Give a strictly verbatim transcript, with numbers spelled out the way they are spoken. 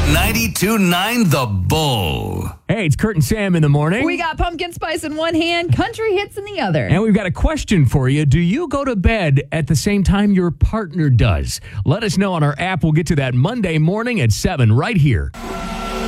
ninety-two point nine The Bull. Hey, it's Kurt and Sam in the morning. We got pumpkin spice in one hand, country hits in the other. And we've got a question for you. Do you go to bed at the same time your partner does? Let us know on our app. We'll get to that Monday morning at seven right here.